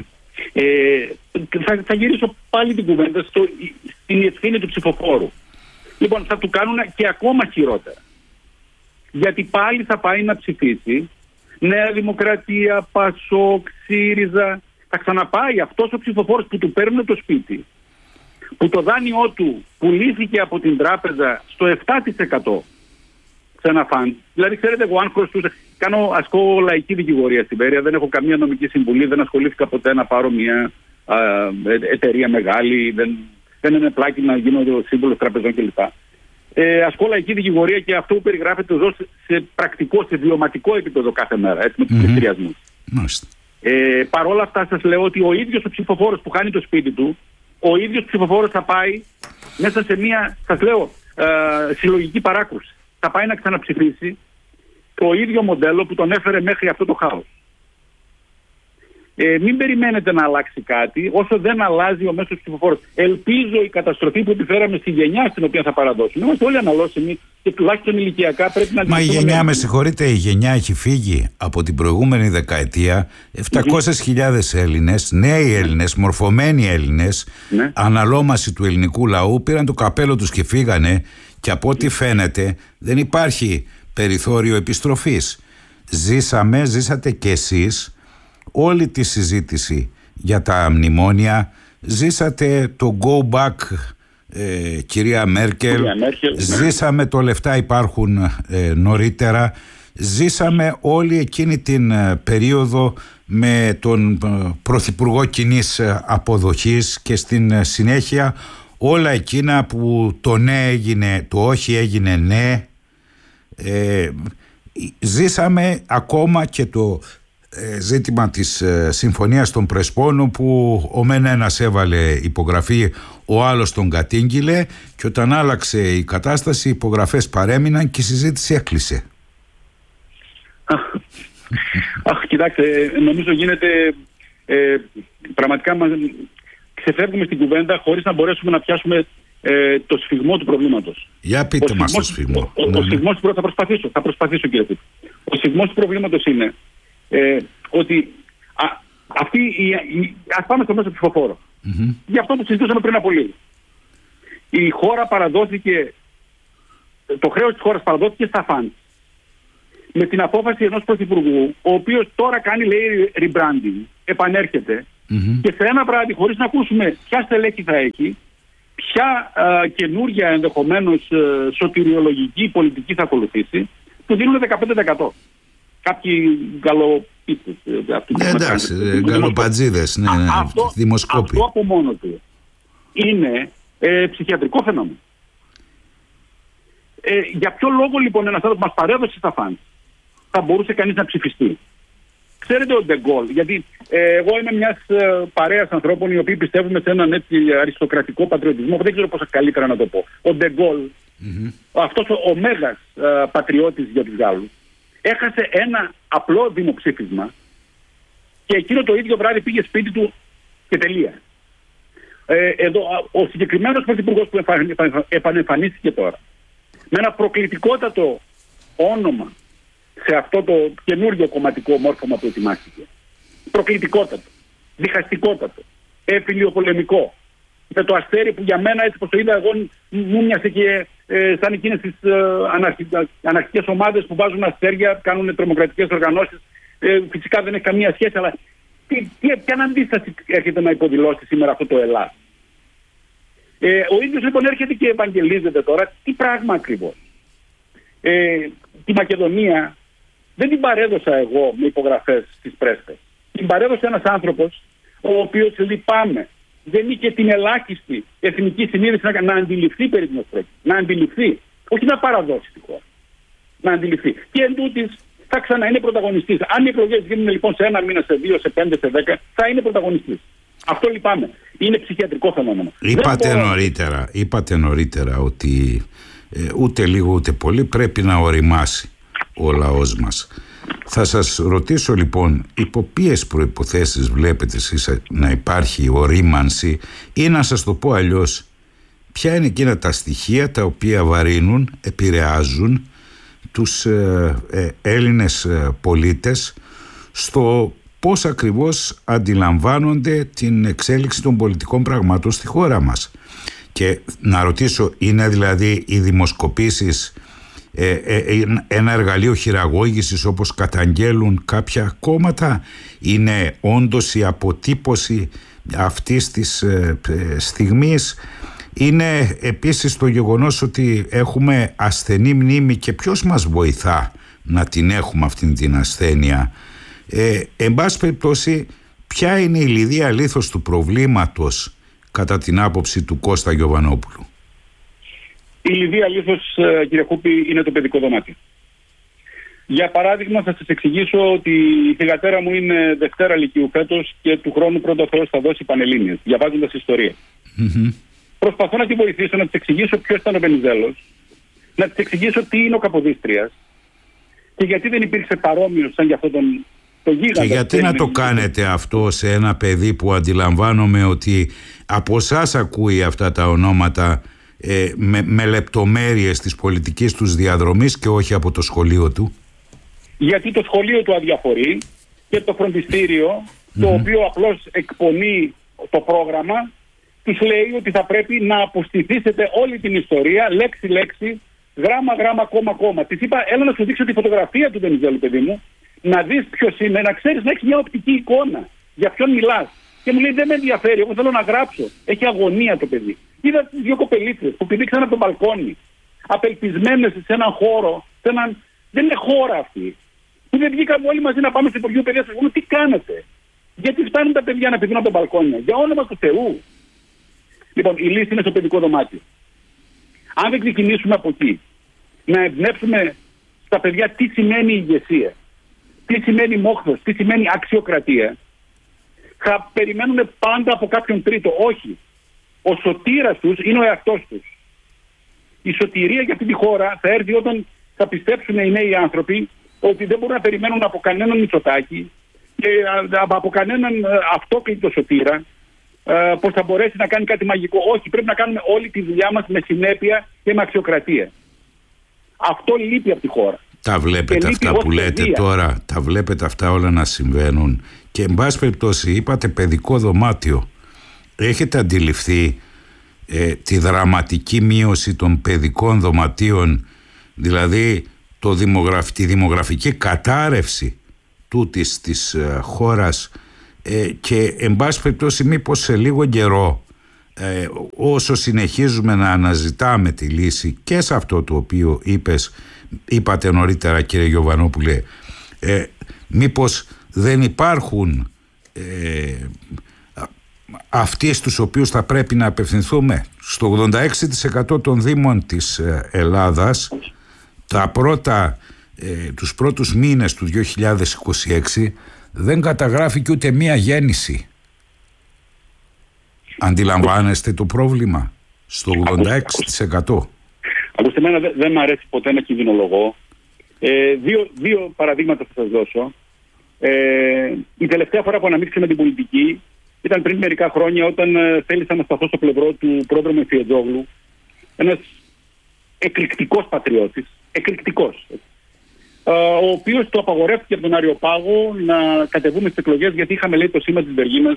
θα γυρίσω πάλι την κουβέντα στην ευθύνη του ψηφοφόρου. Λοιπόν, θα του κάνουν και ακόμα χειρότερα. Γιατί πάλι θα πάει να ψηφίσει Νέα Δημοκρατία, Πασόκ, ΣΥΡΙΖΑ. Θα ξαναπάει αυτός ο ψηφοφόρος που του παίρνουν το σπίτι, που το δάνειό του πουλήθηκε από την τράπεζα στο 7% σε ένα φαντ. Δηλαδή, ξέρετε, εγώ αν χρωστούσα, ασκώ λαϊκή δικηγορία στην Βέρεια, δεν έχω καμία νομική συμβουλή, δεν ασχολήθηκα ποτέ να πάρω μια εταιρεία μεγάλη, δεν είναι πλάκι να γίνω σύμβουλος τραπεζών κλπ. Ασκώ λαϊκή δικηγορία και αυτό που περιγράφεται εδώ σε πρακτικό, σε βιωματικό επίπεδο κάθε μέρα, έτσι, με τους πληστηριασμούς. Παρ' όλα αυτά σας λέω ότι ο ίδιος ο ψηφοφόρος που χάνει το σπίτι του, ο ίδιος ψηφοφόρος θα πάει μέσα σε μια, σας λέω, συλλογική παράκρουση. θα πάει να ξαναψηφίσει το ίδιο μοντέλο που τον έφερε μέχρι αυτό το χάος. Μην περιμένετε να αλλάξει κάτι όσο δεν αλλάζει ο μέσος ψηφοφόρος. Ελπίζω η καταστροφή που επιφέραμε στη γενιά στην οποία θα παραδώσουμε. Είμαστε όλοι αναλώσιμοι και τουλάχιστον ηλικιακά πρέπει να... Μα η γενιά, με συγχωρείτε, η γενιά έχει φύγει από την προηγούμενη δεκαετία. 700.000 Έλληνες, νέοι Έλληνες, μορφωμένοι Έλληνες, αναλόμαση του ελληνικού λαού, πήραν το καπέλο τους και φύγανε, και από ό,τι φαίνεται δεν υπάρχει περιθώριο επιστροφής. Ζήσατε κι εσείς όλη τη συζήτηση για τα μνημόνια, ζήσατε το go back, κυρία Μέρκελ, ζήσαμε το λεφτά υπάρχουν νωρίτερα, ζήσαμε όλη εκείνη την περίοδο με τον Πρωθυπουργό κοινής αποδοχής και στην συνέχεια όλα εκείνα που το ναι έγινε, το όχι έγινε ναι. Ζήσαμε ακόμα και το ζήτημα της Συμφωνίας των Πρεσπών, που ο μεν ένας έβαλε υπογραφή, ο άλλος τον κατήγγειλε, και όταν άλλαξε η κατάσταση οι υπογραφές παρέμειναν και η συζήτηση έκλεισε. Κοιτάξτε, νομίζω γίνεται πραγματικά ξεφεύγουμε στην κουβέντα χωρίς να μπορέσουμε να πιάσουμε το σφιγμό του προβλήματος. Για πείτε μας το σφιγμό. Θα προσπαθήσω κύριε Κούτ. Ο σφιγμός του προβλήματος είναι ότι ας πάμε στο μέσο ψηφοφόρο. Για αυτό που συζητούσαμε πριν από λίγο. Η χώρα παραδόθηκε, το χρέος της χώρας παραδόθηκε στα φαντ. Με την απόφαση ενός πρωθυπουργού, ο οποίος τώρα κάνει, λέει, rebranding, επανέρχεται και σε ένα βράδυ, χωρίς να ακούσουμε ποια στελέχη θα έχει, ποια καινούργια ενδεχομένως σωτηριολογική πολιτική θα ακολουθήσει, του δίνουν 15%. Κάποιοι γκαλοπίτες. Εντάξει, γκαλοπατζίδες, ναι, δημοσκόποι. Αυτό από μόνο του είναι ψυχιατρικό φαινόμενο. Για ποιο λόγο λοιπόν ένας άνθρωπος μας παρέδωσε στα φαντ θα μπορούσε κανείς να ψηφιστεί? Ξέρετε, ο Ντεγκόλ, γιατί εγώ είμαι μιας παρέας ανθρώπων οι οποίοι πιστεύουμε σε έναν έτσι αριστοκρατικό πατριωτισμό, δεν ξέρω πώς καλύτερα να το πω. Ο Ντεγκόλ, αυτός ο μέγας πατριώτης για τους Γάλλους, έχασε ένα απλό δημοψήφισμα και εκείνο το ίδιο βράδυ πήγε σπίτι του και τελεία. Εδώ, ο συγκεκριμένος πρωθυπουργός που επανεμφανίστηκε τώρα, με ένα προκλητικότατο όνομα σε αυτό το καινούργιο κομματικό μόρφωμα που ετοιμάστηκε. Προκλητικότατο, διχαστικότατο, φιλιοπολεμικό. Με το αστέρι που για μένα, έτσι πως το είδα εγώ, μου μοιάσε και σαν εκείνες τις αναρχικές ομάδες που βάζουν αστέρια, κάνουν τρομοκρατικές οργανώσεις. Φυσικά δεν έχει καμία σχέση, αλλά ποια αντίσταση έρχεται να υποδηλώσει σήμερα αυτό το Ελλάς? Ο ίδιος λοιπόν έρχεται και ευαγγελίζεται τώρα. Τι πράγμα ακριβώς? Τη Μακεδονία δεν την παρέδωσα εγώ με υπογραφές στις πρέσπες. Την παρέδωσε ένας άνθρωπος ο οποίος, λυπάμαι, δεν είχε την ελάχιστη εθνική συνείδηση να αντιληφθεί περί την πρόκειται. Να αντιληφθεί, όχι να παραδώσει τη χώρα. Να αντιληφθεί. Και εν τούτης θα ξανά είναι πρωταγωνιστής. Αν οι εκλογές γίνουν λοιπόν σε 1 μήνα, σε 2, σε 5, σε 10, θα είναι πρωταγωνιστής. Αυτό λυπάμαι. Είναι ψυχιατρικό φαινόμενο. Είπατε νωρίτερα ότι ούτε λίγο ούτε πολύ πρέπει να οριμάσει ο λαός μας. Θα σας ρωτήσω λοιπόν, υπό ποιες προϋποθέσεις βλέπετε εσείς να υπάρχει ορίμανση, ή να σας το πω αλλιώς, ποια είναι εκείνα τα στοιχεία τα οποία βαρύνουν, επηρεάζουν τους Έλληνες πολίτες στο πώς ακριβώς αντιλαμβάνονται την εξέλιξη των πολιτικών πραγμάτων στη χώρα μας? Και να ρωτήσω, είναι δηλαδή οι δημοσκοπήσεις ένα εργαλείο χειραγώγησης όπως καταγγέλουν κάποια κόμματα? Είναι όντως η αποτύπωση αυτής της στιγμής? Είναι επίσης το γεγονός ότι έχουμε ασθενή μνήμη, και ποιος μας βοηθά να την έχουμε αυτήν την ασθένεια? Εν πάση περιπτώσει, ποια είναι η λιδία λίθος του προβλήματος κατά την άποψη του Κώστα Γιοβανόπουλου? Η λιδία λίθος, κύριε Κούπη, είναι το παιδικό δωμάτιο. Για παράδειγμα, θα σας εξηγήσω ότι η θυγατέρα μου είναι Δευτέρα Λυκείου φέτος και του χρόνου πρώτο Θεός θα δώσει Πανελλήνιες, διαβάζοντας ιστορία. Προσπαθώ να τη βοηθήσω, να της εξηγήσω ποιος ήταν ο Βενιζέλος, να της εξηγήσω τι είναι ο Καποδίστριας και γιατί δεν υπήρξε παρόμοιο σαν για αυτόν το γίγαντα. Και γιατί να το κάνετε αυτό σε ένα παιδί που αντιλαμβάνομαι ότι από εσάς ακούει αυτά τα ονόματα με λεπτομέρειες της πολιτικής τους διαδρομής και όχι από το σχολείο του? Γιατί το σχολείο του αδιαφορεί και το φροντιστήριο, το οποίο απλώς εκπονεί το πρόγραμμα, τους λέει ότι θα πρέπει να αποστηθήσετε όλη την ιστορία, λέξη-λέξη, γράμμα-γράμμα, κόμμα-κόμμα. Της είπα, έλα να σου δείξω τη φωτογραφία του Βενιζέλου, παιδί μου, να δεις ποιος είναι, να ξέρεις, να έχεις μια οπτική εικόνα. Για ποιον μιλάς. Και μου λέει, δεν με ενδιαφέρει, εγώ θέλω να γράψω. Έχει αγωνία το παιδί. Είδα τις δύο κοπελίτσες που πηδήξαν από το μπαλκόνι, απελπισμένες σε έναν χώρο, δεν είναι χώρα αυτή. Που δεν βγήκαμε όλοι μαζί να πάμε στο Υπουργείο Παιδείας, να πούμε τι κάνετε. Γιατί φτάνουν τα παιδιά να πηδούν από τα μπαλκόνια. Για όνομα του Θεού. Λοιπόν, η λύση είναι στο παιδικό δωμάτιο. Αν δεν ξεκινήσουμε από εκεί, να εμπνεύσουμε στα παιδιά τι σημαίνει ηγεσία, τι σημαίνει μόχθος, τι σημαίνει αξιοκρατία, θα περιμένουν πάντα από κάποιον τρίτο. Όχι. Ο σωτήρας τους είναι ο εαυτός τους. Η σωτηρία για αυτή τη χώρα θα έρθει όταν θα πιστέψουν οι νέοι άνθρωποι ότι δεν μπορούν να περιμένουν από κανέναν Μητσοτάκη και από κανέναν αυτόκλητο σωτήρα πως θα μπορέσει να κάνει κάτι μαγικό. Όχι, πρέπει να κάνουμε όλη τη δουλειά μας με συνέπεια και με αξιοκρατία. Αυτό λείπει από τη χώρα. Τα βλέπετε αυτά που λέτε τώρα, τα βλέπετε αυτά όλα να συμβαίνουν και εν πάση περιπτώσει είπατε παιδικό δωμάτιο. Έχετε αντιληφθεί τη δραματική μείωση των παιδικών δωματίων, δηλαδή τη δημογραφική κατάρρευση τούτης της χώρας και εν πάση περιπτώσει μήπως σε λίγο καιρό όσο συνεχίζουμε να αναζητάμε τη λύση και σε αυτό το οποίο είπατε νωρίτερα κύριε Γιωβανόπουλε, μήπως δεν υπάρχουν αυτοί στους οποίους θα πρέπει να απευθυνθούμε? Στο 86% των δήμων της Ελλάδας τους πρώτους μήνες του 2026 δεν καταγράφηκε ούτε μία γέννηση. Αντιλαμβάνεστε το πρόβλημα? Στο 86%. Ακούστε, εμένα δεν μου αρέσει ποτέ να κινδυνολογώ. Δύο παραδείγματα θα σας δώσω. Η τελευταία φορά που αναμίξαμε με την πολιτική ήταν πριν μερικά χρόνια, όταν θέλησα να σταθώ στο πλευρό του πρόεδρου Μεφιετζόγλου, ένας εκρηκτικός πατριώτης, εκρηκτικός, ο οποίος το απαγορεύτηκε από τον Αριοπάγο να κατεβούμε στις εκλογές, γιατί είχαμε, λέει, το σήμα της Βεργίνας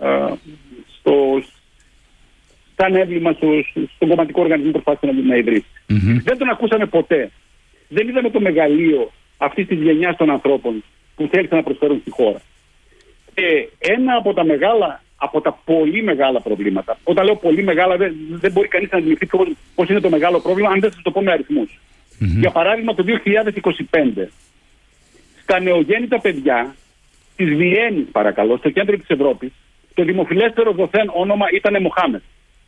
σαν έμβλημα στον κομματικό οργανισμό που προσπάθησε να ιδρύσει. Δεν τον ακούσαμε ποτέ. Δεν είδαμε το μεγαλείο αυτής της γενιάς των ανθρώπων που θέλησαν να προσφέρουν στη χώρα. Ένα από τα πολύ μεγάλα προβλήματα, όταν λέω πολύ μεγάλα, δεν μπορεί κανείς να αντιληφθεί πώς είναι το μεγάλο πρόβλημα, αν δεν σας το πω με αριθμούς. Για παράδειγμα, το 2025, στα νεογέννητα παιδιά της Βιέννης, παρακαλώ, στο κέντρο της Ευρώπης, το δημοφιλέστερο δοθέν όνομα ήταν Μοχάμετ.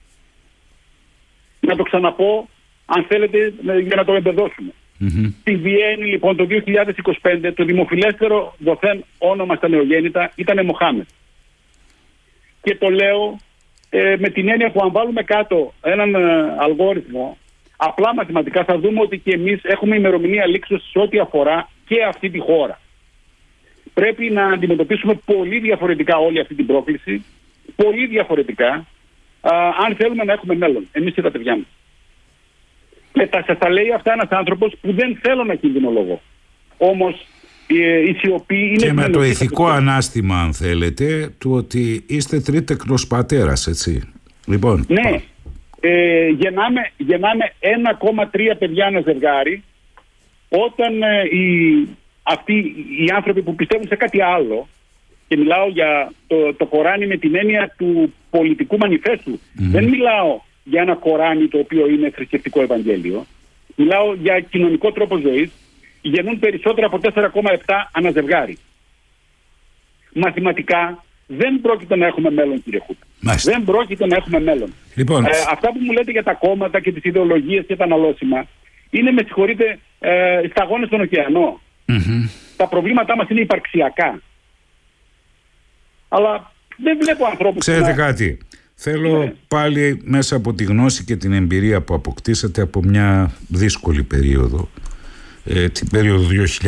Να το ξαναπώ, αν θέλετε, για να το εμπεδώσουμε. Στη Βιέννη, λοιπόν, το 2025, το δημοφιλέστερο δοθέν όνομα στα νεογέννητα ήταν Μοχάμετ. Και το λέω με την έννοια που αν βάλουμε κάτω έναν αλγόριθμο, απλά μαθηματικά θα δούμε ότι και εμείς έχουμε ημερομηνία λήξεως σε ό,τι αφορά και αυτή τη χώρα. Πρέπει να αντιμετωπίσουμε πολύ διαφορετικά όλη αυτή την πρόκληση, πολύ διαφορετικά, αν θέλουμε να έχουμε μέλλον, εμείς και τα παιδιά μας. Και σας τα λέει αυτά ένας άνθρωπος που δεν θέλω να κινδυνολογώ. Όμως η σιωπή είναι... Και με το ηθικό ανάστημα, αν θέλετε, του ότι είστε τρίτεκνος πατέρας, έτσι. Λοιπόν, ναι, γεννάμε 1,3 παιδιά ένα ζευγάρι, όταν αυτοί οι άνθρωποι που πιστεύουν σε κάτι άλλο, και μιλάω για το Κοράνι με την έννοια του πολιτικού μανιφέστου, δεν μιλάω για ένα Κοράνι το οποίο είναι θρησκευτικό Ευαγγέλιο, μιλάω για κοινωνικό τρόπο ζωής, γεννούν περισσότερα από 4,7 ανά ζευγάρι. Μαθηματικά δεν πρόκειται να έχουμε μέλλον, κύριε Χούτα. Δεν πρόκειται να έχουμε μέλλον. Λοιπόν, αυτά που μου λέτε για τα κόμματα και τις ιδεολογίες και τα αναλώσιμα είναι, με συγχωρείτε, σταγόνες στον ωκεανό. Τα προβλήματά μας είναι υπαρξιακά. Αλλά δεν βλέπω ανθρώπους... Ξέρετε κάτι, Θέλω πάλι μέσα από τη γνώση και την εμπειρία που αποκτήσατε από μια δύσκολη περίοδο, την περίοδο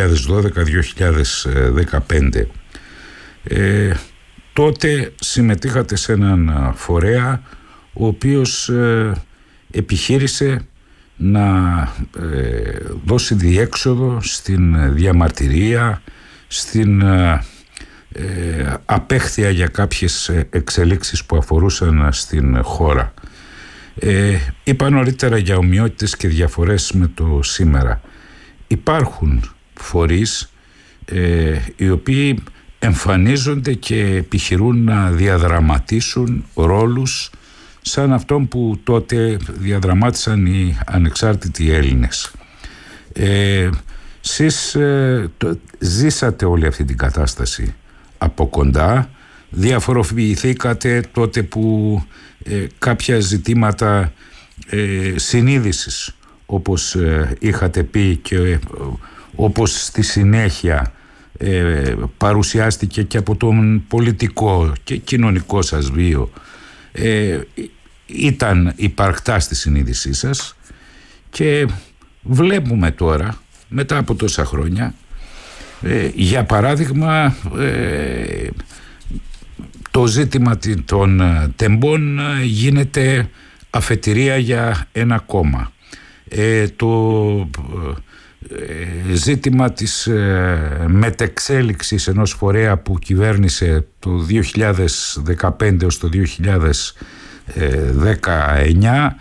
2012-2015, τότε συμμετείχατε σε έναν φορέα ο οποίος επιχείρησε να δώσει διέξοδο στην διαμαρτυρία, στην απέχθεια για κάποιες εξελίξεις που αφορούσαν στην χώρα. Είπα νωρίτερα για ομοιότητες και διαφορές με το σήμερα. Υπάρχουν φορείς οι οποίοι εμφανίζονται και επιχειρούν να διαδραματίσουν ρόλους σαν αυτόν που τότε διαδραμάτισαν οι ανεξάρτητοι Έλληνες. Εσείς ζήσατε όλη αυτή την κατάσταση από κοντά, διαφοροποιηθήκατε τότε που κάποια ζητήματα συνείδησης, όπως είχατε πει και όπως στη συνέχεια παρουσιάστηκε και από τον πολιτικό και κοινωνικό σας βίο, ήταν υπαρκτά στη συνείδησή σας, και βλέπουμε τώρα μετά από τόσα χρόνια, για παράδειγμα, το ζήτημα των τεμπών γίνεται αφετηρία για ένα κόμμα. Το ζήτημα της μετεξέλιξης ενός φορέα που κυβέρνησε το 2015 ως το 2019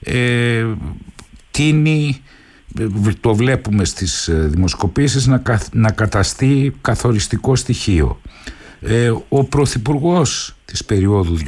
τείνει, το βλέπουμε στις δημοσκοπήσεις, να καταστεί καθοριστικό στοιχείο. Ο Πρωθυπουργός της περίοδου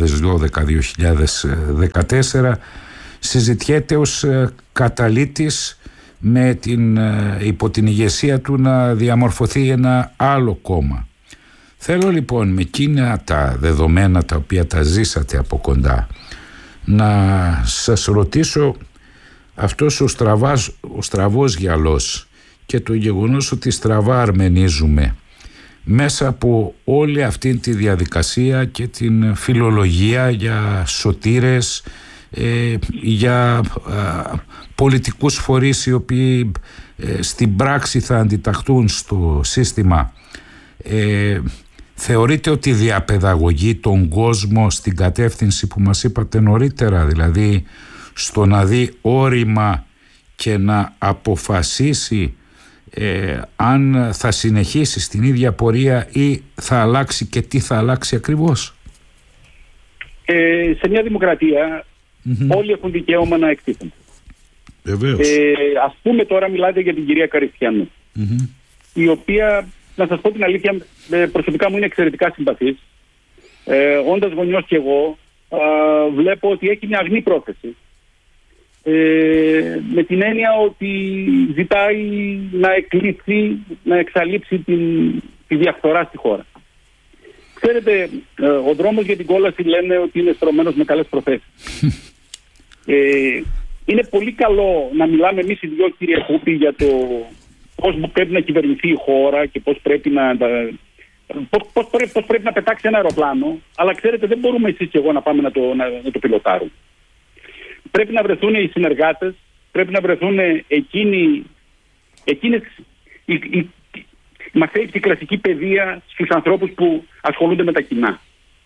2012-2014 συζητιέται ως καταλύτης με υπό την ηγεσία του να διαμορφωθεί ένα άλλο κόμμα. Θέλω λοιπόν με εκείνα τα δεδομένα τα οποία τα ζήσατε από κοντά να σας ρωτήσω, αυτός ο στραβός γυαλός και το γεγονός ότι στραβά αρμενίζουμε μέσα από όλη αυτή τη διαδικασία και την φιλολογία για σωτήρες, για πολιτικούς φορείς οι οποίοι στην πράξη θα αντιταχθούν στο σύστημα, θεωρείτε ότι διαπαιδαγωγεί τον κόσμο στην κατεύθυνση που μας είπατε νωρίτερα, δηλαδή στο να δει όρημα και να αποφασίσει αν θα συνεχίσει στην ίδια πορεία ή θα αλλάξει και τι θα αλλάξει ακριβώς? Σε μια δημοκρατία όλοι έχουν δικαίωμα να εκτίθενται. Βεβαίως. Ας πούμε τώρα μιλάτε για την κυρία Καριστιανού, η οποία, να σας πω την αλήθεια, προσωπικά μου είναι εξαιρετικά συμπαθής. Όντας γονιός κι εγώ, βλέπω ότι έχει μια αγνή πρόθεση. Με την έννοια ότι ζητάει να εκλείψει, να εξαλείψει τη διαφθορά στη χώρα. Ξέρετε, ο δρόμος για την κόλαση λένε ότι είναι στρωμένος με καλές προθέσεις. Είναι πολύ καλό να μιλάμε εμείς οι δυο, κύριε Κούπη, για το πώς πρέπει να κυβερνηθεί η χώρα και πώς πρέπει να πετάξει ένα αεροπλάνο, αλλά ξέρετε, δεν μπορούμε εσείς και εγώ να πάμε να το πιλοτάρουμε. Πρέπει να βρεθούν οι συνεργάτες, πρέπει να βρεθούν εκείνες μας έχει η κλασική παιδεία στους ανθρώπους που ασχολούνται με τα κοινά.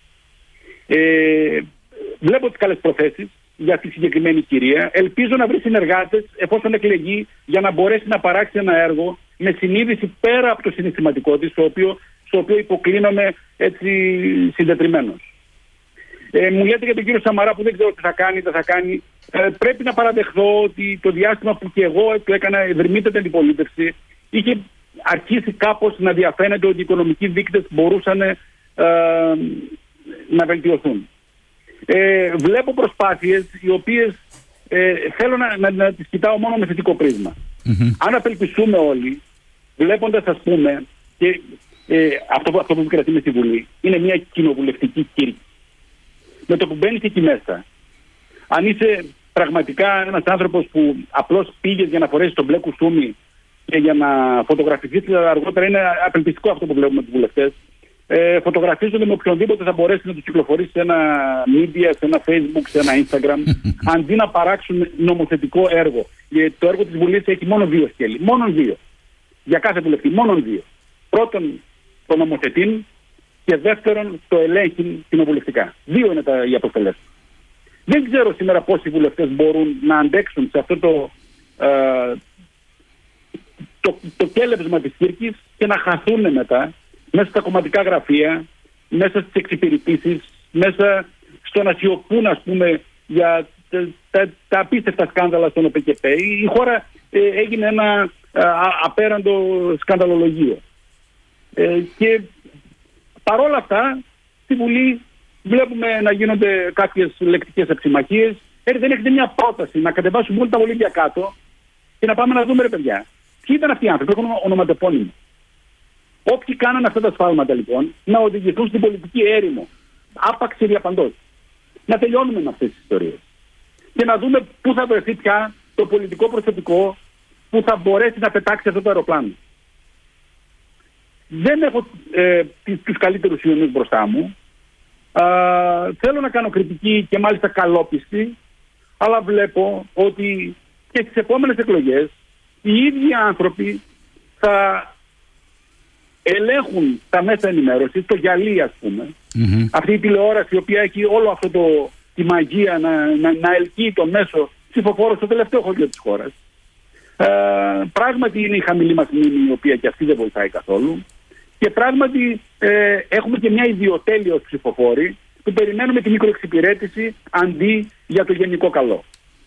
Βλέπω τις καλές προθέσεις για τη συγκεκριμένη κυρία. Ελπίζω να βρει συνεργάτες εφόσον εκλεγεί, για να μπορέσει να παράξει ένα έργο με συνείδηση πέρα από το συναισθηματικό της, στο οποίο υποκλίνομαι έτσι συντετριμμένος. Μου λέτε για τον κύριο Σαμαρά που δεν ξέρω τι θα κάνει, δεν θα κάνει. Πρέπει να παραδεχθώ ότι το διάστημα που και εγώ του έκανα ευρυμήτατη αντιπολίτευση, είχε αρχίσει κάπως να διαφαίνεται ότι οι οικονομικοί δείκτες μπορούσαν να βελτιωθούν. Βλέπω προσπάθειες οι οποίες θέλω να τις κοιτάω μόνο με θετικό πρίσμα. Αν απελπιστούμε όλοι, βλέποντας, ας πούμε, και αυτό που κρατούμε στη Βουλή, είναι μια κοινοβουλευτική κήρυξη. Με το που μπαίνεις εκεί μέσα, αν είσαι πραγματικά ένας άνθρωπος που απλώς πήγες για να φορέσεις το μπλε κουστούμι και για να φωτογραφηθείς αργότερα, είναι απελπιστικό αυτό που βλέπουμε τους βουλευτές. φωτογραφίζονται με οποιονδήποτε θα μπορέσει να τους κυκλοφορήσει σε ένα media, σε ένα facebook, σε ένα instagram, αντί να παράξουν νομοθετικό έργο. Γιατί το έργο της Βουλής έχει μόνο 2 σκέλη. Μόνο 2. Για κάθε βουλευτή. Μόνο 2. Πρώτον, το νομοθετήν και δεύτερον, το ελέγχει κοινοβουλευτικά. 2 είναι οι αποστολές. Δεν ξέρω σήμερα πόσοι βουλευτές μπορούν να αντέξουν σε αυτό το κέλευσμα της Κύρκης και να χαθούν μετά μέσα στα κομματικά γραφεία, μέσα στις εξυπηρετήσεις, μέσα στο να σιωπούν, ας πούμε, για τα απίστευτα σκάνδαλα στον ΟΠΕΚΕΠΕ. Η χώρα έγινε ένα απέραντο σκανδαλολογείο. Και παρόλα αυτά, στη Βουλή βλέπουμε να γίνονται κάποιες λεκτικές αψημαχίες. Δεν έχετε μια πρόταση να κατεβάσουμε όλα τα βολίδια κάτω και να πάμε να δούμε, ρε παιδιά, ποιοι ήταν αυτοί οι άνθρωποι, έχουν ονοματεπώνυμο. Όποιοι κάνανε αυτά τα σφάλματα, λοιπόν, να οδηγηθούν στην πολιτική έρημο. Άπαξ και διαπαντός. Να τελειώνουμε με αυτές τις ιστορίες. Και να δούμε πού θα βρεθεί πια το πολιτικό προσωπικό που θα μπορέσει να πετάξει αυτό το αεροπλάνο. Δεν έχω τους καλύτερους ιονούς μπροστά μου. Θέλω να κάνω κριτική και μάλιστα καλόπιστη, αλλά βλέπω ότι και στις επόμενες εκλογές οι ίδιοι άνθρωποι θα ελέγχουν τα μέσα ενημέρωσης, το γυαλί, ας πούμε, αυτή η τηλεόραση η οποία έχει όλο αυτό τη μαγεία να ελκύει το μέσο ψηφοφόρο στο τελευταίο χωριό της χώρας. Πράγματι είναι η χαμηλή μας μνήμη, η οποία και αυτή δεν βοηθάει καθόλου, και πράγματι έχουμε και μια ιδιοτέλεια ως ψηφοφόροι που περιμένουμε τη μικροεξυπηρέτηση αντί για το γενικό καλό.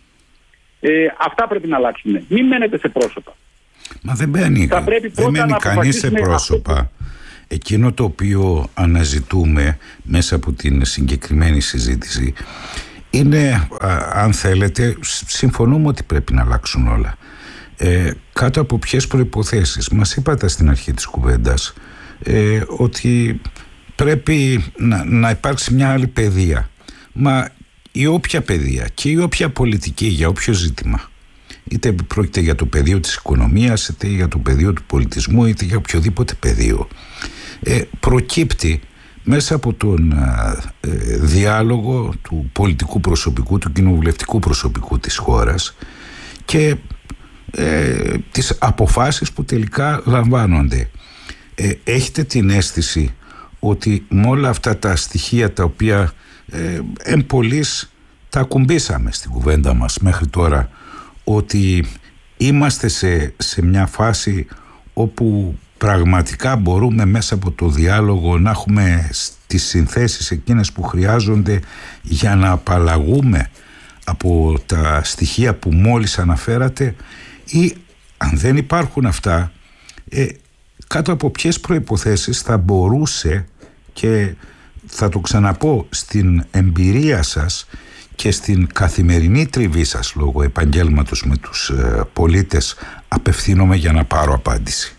Αυτά πρέπει να αλλάξουν. Μην μένετε σε πρόσωπα. Μα δεν μένει κανείς σε πρόσωπα. Εκείνο το οποίο αναζητούμε μέσα από την συγκεκριμένη συζήτηση είναι, αν θέλετε, συμφωνούμε ότι πρέπει να αλλάξουν όλα. Κάτω από ποιες προϋποθέσεις? Μας είπατε στην αρχή της κουβέντας ότι πρέπει να υπάρξει μια άλλη παιδεία. Μα η όποια παιδεία και η όποια πολιτική για όποιο ζήτημα, είτε πρόκειται για το πεδίο της οικονομίας, είτε για το πεδίο του πολιτισμού, είτε για οποιοδήποτε πεδίο, προκύπτει μέσα από τον διάλογο του πολιτικού προσωπικού, του κοινοβουλευτικού προσωπικού της χώρας και τις αποφάσεις που τελικά λαμβάνονται. Έχετε την αίσθηση ότι με όλα αυτά τα στοιχεία τα οποία εν πολλοίς τα ακουμπήσαμε στην κουβέντα μας μέχρι τώρα, ότι είμαστε σε μια φάση όπου πραγματικά μπορούμε μέσα από το διάλογο να έχουμε τις συνθέσεις εκείνες που χρειάζονται για να απαλλαγούμε από τα στοιχεία που μόλις αναφέρατε, ή αν δεν υπάρχουν αυτά, κάτω από ποιες προϋποθέσεις θα μπορούσε, και θα το ξαναπώ, στην εμπειρία σας και στην καθημερινή τριβή σας λόγω επαγγέλματος με τους πολίτες, απευθύνομαι για να πάρω απάντηση.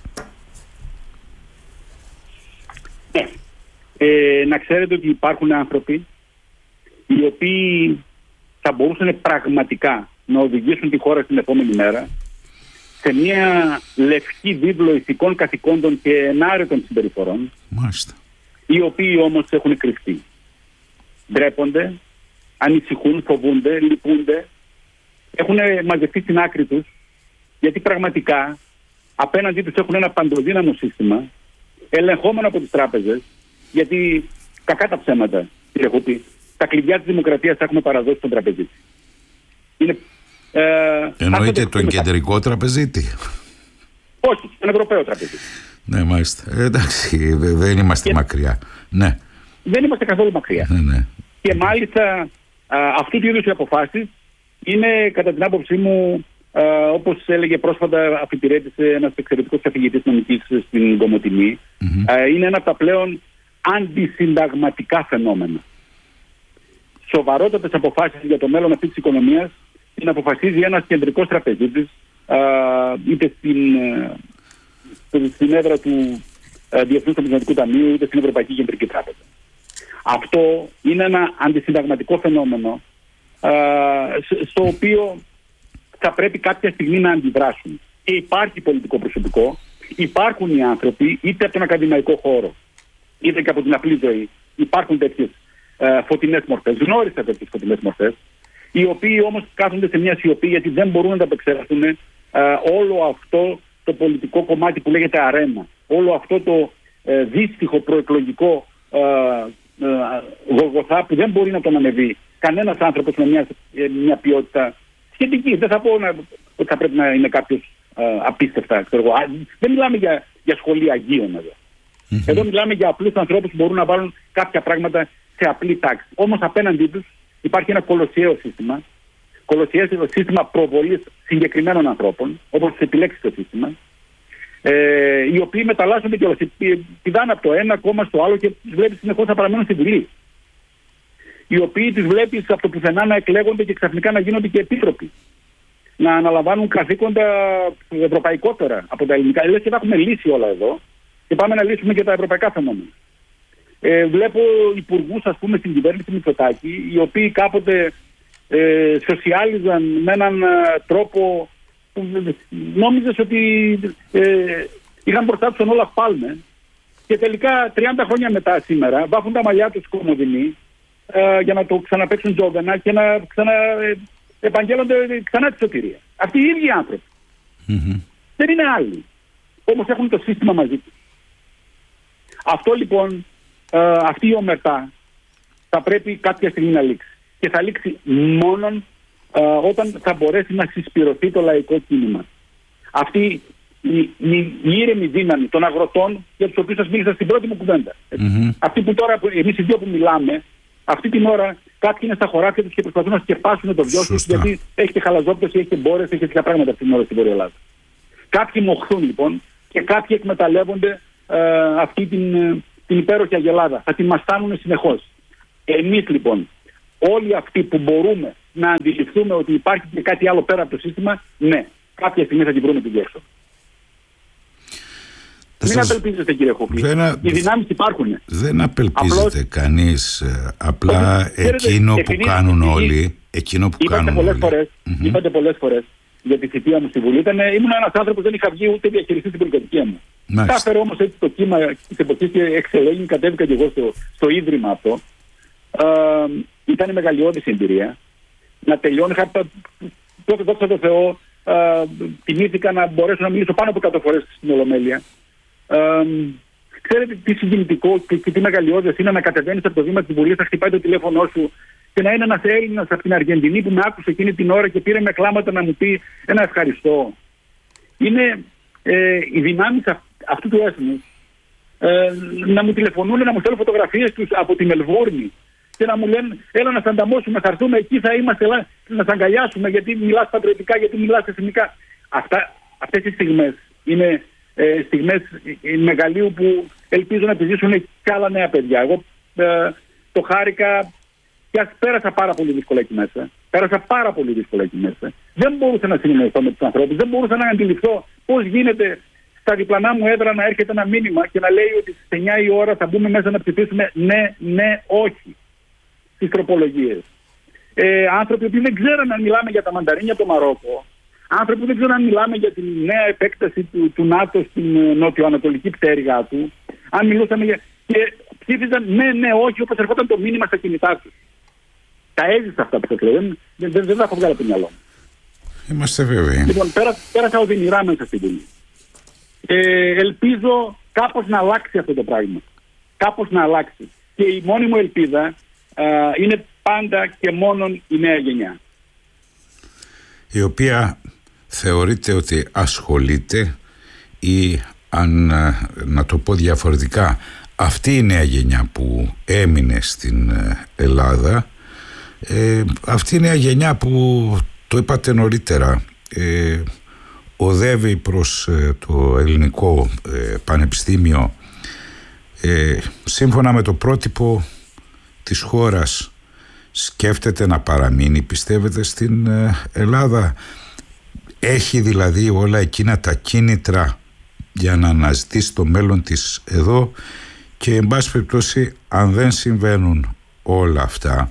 Να ξέρετε ότι υπάρχουν άνθρωποι οι οποίοι θα μπορούσαν πραγματικά να οδηγήσουν τη χώρα στην επόμενη μέρα σε μια λευκή βίβλο ηθικών καθηκόντων και ενάρετων συμπεριφορών. Μάλιστα. Οι οποίοι όμως έχουν κρυφτεί. Ντρέπονται, ανησυχούν, φοβούνται, λυπούνται, έχουν μαζευτεί στην άκρη τους, γιατί πραγματικά απέναντί τους έχουν ένα παντοδύναμο σύστημα, ελεγχόμενο από τις τράπεζες, γιατί κακά τα ψέματα, κύριε Χούπη, τα κλειδιά της δημοκρατίας τα έχουμε παραδώσει στον τραπεζίτη. Εννοείται τον κεντρικό τραπεζίτη? Όχι, τον Ευρωπαίο τραπεζίτη. Ναι, μάλιστα. Εντάξει, δεν είμαστε μακριά. Ναι. Δεν είμαστε καθόλου μακριά. Ναι. Και μάλιστα αυτού του είδους οι αποφάσεις είναι, κατά την άποψή μου, όπως έλεγε πρόσφατα, αφιτηρέτησε ένας εξαιρετικός καθηγητής νομικής στην Κομοτηνή, είναι ένα από τα πλέον αντισυνταγματικά φαινόμενα. Σοβαρότατες αποφάσεις για το μέλλον αυτής της οικονομίας την αποφασίζει ένας κεντρικός τραπεζίτης, είτε στην έδρα του Διεθνούς Νομισματικού Ταμείου, είτε στην Ευρωπαϊκή Κεντρική Τράπεζα. Αυτό είναι ένα αντισυνταγματικό φαινόμενο, στο οποίο θα πρέπει κάποια στιγμή να αντιδράσουν. Και υπάρχει πολιτικό προσωπικό, υπάρχουν οι άνθρωποι, είτε από τον ακαδημαϊκό χώρο, είτε και από την απλή ζωή. Υπάρχουν τέτοιες φωτεινές μορφές. Γνώρισα τέτοιες φωτεινές μορφές, οι οποίοι όμως κάθονται σε μια σιωπή γιατί δεν μπορούν να τα απεξέλθουν όλο αυτό το πολιτικό κομμάτι που λέγεται αρένα. Όλο αυτό το δύστιχο προεκλογικό γολγοθά που δεν μπορεί να τον ανεβεί κανένας άνθρωπος με μια ποιότητα σχετική. Δεν θα πω ότι θα πρέπει να είναι κάποιος απίστευτα, ξέρω εγώ. Δεν μιλάμε για σχολεία Αγίων εδώ. Εδώ μιλάμε για απλούς ανθρώπους που μπορούν να βάλουν κάποια πράγματα σε απλή τάξη. Όμως απέναντί τους υπάρχει ένα κολοσιαίο σύστημα προβολής συγκεκριμένων ανθρώπων, όπως τους επιλέξει το σύστημα, οι οποίοι μεταλλάσσονται κιόλας. Πηδάνε από το ένα κόμμα στο άλλο και τους βλέπεις συνεχώς να παραμένουν στη Βουλή. Οι οποίοι τους βλέπεις από το πουθενά να εκλέγονται και ξαφνικά να γίνονται και επίτροποι. Να αναλαμβάνουν καθήκοντα ευρωπαϊκότερα από τα ελληνικά. Λες και τα έχουμε λύσει όλα εδώ και πάμε να λύσουμε και τα ευρωπαϊκά φαινόμενα. Βλέπω υπουργούς, ας πούμε, στην κυβέρνηση Μητσοτάκη, οι οποίοι κάποτε σοσιάλιζαν με έναν τρόπο που νόμιζες ότι είχαν μπροστά τους τον Όλαφ Πάλμε και τελικά 30 χρόνια μετά σήμερα βάφουν τα μαλλιά τους κομμωδινοί για να το ξαναπαίξουν τζόβενα και να επαγγέλλονται ξανά τη σωτηρία. Αυτοί οι ίδιοι άνθρωποι. Δεν είναι άλλοι. Όμως έχουν το σύστημα μαζί τους. Αυτό λοιπόν, αυτή η ομερτά θα πρέπει κάποια στιγμή να λήξει. Και θα λήξει μόνον όταν θα μπορέσει να συσπηρωθεί το λαϊκό κίνημα. Αυτή η ήρεμη δύναμη των αγροτών, για τους οποίους σας μίλησα στην πρώτη μου κουβέντα. Αυτοί που τώρα, εμείς οι δύο που μιλάμε, αυτή την ώρα κάποιοι είναι στα χωράφια τους και προσπαθούν να σκεπάσουν το βιό τους, γιατί έχει και χαλαζόπτωση, έχει και μπόρες, έχει τέτοια πράγματα αυτή την ώρα στην Βόρεια Ελλάδα. Κάποιοι μοχθούν λοιπόν και κάποιοι εκμεταλλεύονται αυτή την υπέροχη αγελάδα. Θα την μαστάνουν συνεχώς. Εμείς λοιπόν, όλοι αυτοί που μπορούμε να αντιληφθούμε ότι υπάρχει και κάτι άλλο πέρα από το σύστημα, ναι, κάποια στιγμή θα την βρούμε την διέξοδο. Μην απελπίζεστε, κύριε Χοπή. Οι δυνάμεις υπάρχουν. Δεν απελπίζεται κανείς. Απλά εκείνο που κάνουν όλοι. Είπατε πολλές φορές για τη θητεία μου στη Βουλή. Ήμουν ένας άνθρωπος που δεν είχα βγει ούτε διαχειριστεί την πολυκατοικία μου. Τα έφερε όμως έτσι το κύμα της εποχής και εξελέγει, κατέβηκα και εγώ στο ίδρυμα αυτό. Ήταν μεγαλειώδης εμπειρία. Να τελειώνει, δόξα τω Θεώ, τιμήθηκα να μπορέσω να μιλήσω πάνω από 100 φορές στην Ολομέλεια. Ξέρετε τι συγκινητικό και τι μεγαλειώδες είναι να κατεβαίνεις από το βήμα της Βουλής, να χτυπάει το τηλέφωνο σου και να είναι ένας Έλληνας από την Αργεντινή που με άκουσε εκείνη την ώρα και πήρε με κλάματα να μου πει ένα ευχαριστώ. Είναι οι δυνάμεις αυτού του έθνους να μου τηλεφωνούν, να μου στέλνουν φωτογραφίες τους από τη Μελβούρνη και να μου λένε έλα να σε ανταμώσουμε, θα έρθουμε εκεί, θα είμαστε, να σε αγκαλιάσουμε γιατί μιλάς πατριωτικά, γιατί μιλάς εθνικά. Αυτές οι στιγμές είναι στιγμές μεγαλείου που ελπίζω να επιζήσουν και άλλα νέα παιδιά. Εγώ το χάρηκα και πέρασα πάρα πολύ δύσκολα εκεί μέσα. Δεν μπορούσα να συνεννοηθώ με τους ανθρώπους, δεν μπορούσα να αντιληφθώ πώς γίνεται στα διπλανά μου έδρα να έρχεται ένα μήνυμα και να λέει ότι στις 9 η ώρα θα μπούμε μέσα να ψηφίσουμε ναι, όχι στις τροπολογίες. Άνθρωποι που δεν ξέραν αν μιλάμε για τα μανταρίνια από το Μαρόκο, άνθρωποι που δεν ξέραν αν μιλάμε για τη νέα επέκταση του ΝΑΤΟ στην νοτιοανατολική πτέρυγα του, αν μιλούσαμε και ψήφιζαν ναι, όχι, όπως ερχόταν το μήνυμα στα κινητά τους. Τα έζησα αυτά που σας λέω, δεν τα έχω βγάλει από το μυαλό μου. Είμαστε βέβαιοι. Λοιπόν, πέρασα οδυνηρά μέσα στην Βουλή. Ελπίζω κάπως να αλλάξει αυτό το πράγμα. Κάπως να αλλάξει. Και η μόνη μου ελπίδα είναι πάντα και μόνον η νέα γενιά. Η οποία θεωρείται ότι ασχολείται ή να το πω διαφορετικά, αυτή η νέα γενιά που έμεινε στην Ελλάδα, αυτή η νέα γενιά που το είπατε νωρίτερα, οδεύει προς το ελληνικό πανεπιστήμιο σύμφωνα με το πρότυπο της χώρας, σκέφτεται να παραμείνει, πιστεύετε, στην Ελλάδα? Έχει δηλαδή όλα εκείνα τα κίνητρα για να αναζητήσει το μέλλον της εδώ? Και εν πάση περιπτώσει, αν δεν συμβαίνουν όλα αυτά,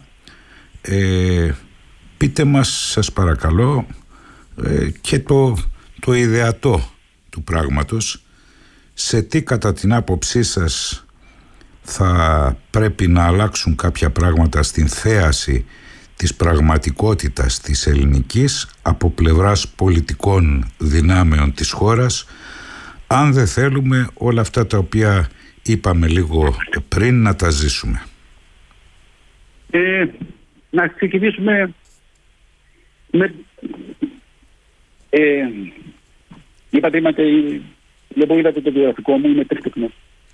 πείτε μας, σας παρακαλώ, και το ιδεατό του πράγματος, σε τι κατά την άποψή σας θα πρέπει να αλλάξουν κάποια πράγματα στην θέαση της πραγματικότητας της ελληνικής από πλευράς πολιτικών δυνάμεων της χώρας, αν δεν θέλουμε όλα αυτά τα οποία είπαμε λίγο πριν να τα ζήσουμε. Να ξεκινήσουμε με... είπατε, δεν είδατε το βιογραφικό μου, είμαι τρίκτεκνος.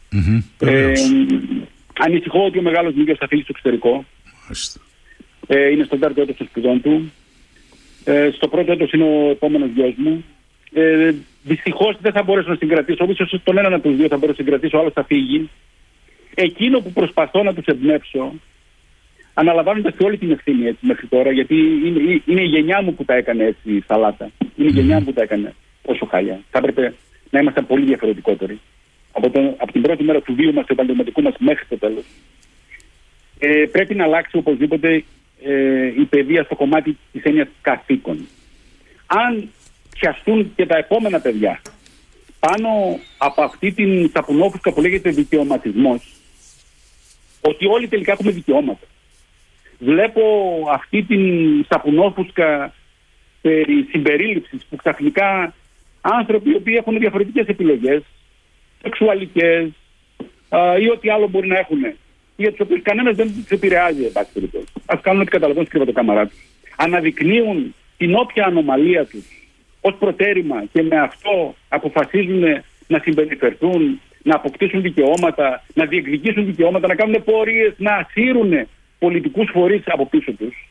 Ανησυχώ ότι ο μεγάλος μου γιος θα φύγει στο εξωτερικό. Είναι στον 4ο έτος των σπουδών του. Στο πρώτο έτος είναι ο επόμενος γιος μου. Δυστυχώς δεν θα μπορέσω να συγκρατήσω. Ίσως τον έναν από τους δύο θα μπορέσω να συγκρατήσω, ο άλλος θα φύγει. Εκείνο που προσπαθώ να τους εμπνεύσω, αναλαμβάνοντας και όλη την ευθύνη έτσι μέχρι τώρα, γιατί είναι η γενιά μου που τα έκανε έτσι σαλάτα. Είναι η γενιά μου που τα έκανε όσο χάλια. Θα έπρεπε να ήμασταν πολύ διαφορετικότεροι. Από την πρώτη μέρα του βίου μας, του επαγγελματικού μας μέχρι το τέλος. Πρέπει να αλλάξει οπωσδήποτε η παιδεία στο κομμάτι της έννοιας καθήκων. Αν πιαστούν και τα επόμενα παιδιά πάνω από αυτή την σαπουνόφουσκα που λέγεται δικαιωματισμός, ότι όλοι τελικά έχουμε δικαιώματα. Βλέπω αυτή την σαπουνόφουσκα περί συμπερίληψης που ξαφνικά άνθρωποι οι οποίοι έχουν διαφορετικές επιλογές, σεξουαλικές ή ό,τι άλλο μπορεί να έχουν, για τους οποίους κανένας δεν τους επηρεάζει, εν πάση περιπτώσει. Ας κάνουν ότι καταλαβαίνουν σκύβα το κάμαρά τους. Αναδεικνύουν την όποια ανομαλία τους ως προτέρημα και με αυτό αποφασίζουν να συμπεριφερθούν, να αποκτήσουν δικαιώματα, να διεκδικήσουν δικαιώματα, να κάνουν πορείες, να ασύρουν πολιτικούς φορείς από πίσω τους.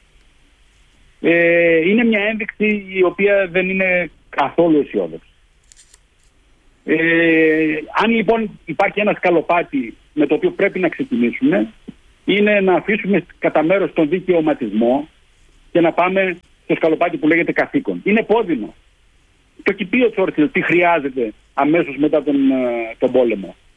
Είναι μια ένδειξη η οποία δεν είναι καθόλου αισιόδοξη. Αν λοιπόν υπάρχει ένα σκαλοπάτι με το οποίο πρέπει να ξεκινήσουμε, είναι να αφήσουμε κατά μέρος τον δικαιωματισμό και να πάμε στο σκαλοπάτι που λέγεται καθήκον. Είναι πόδινο. Το κηπείο Τσόρτσιλ τι χρειάζεται αμέσως μετά τον πόλεμο.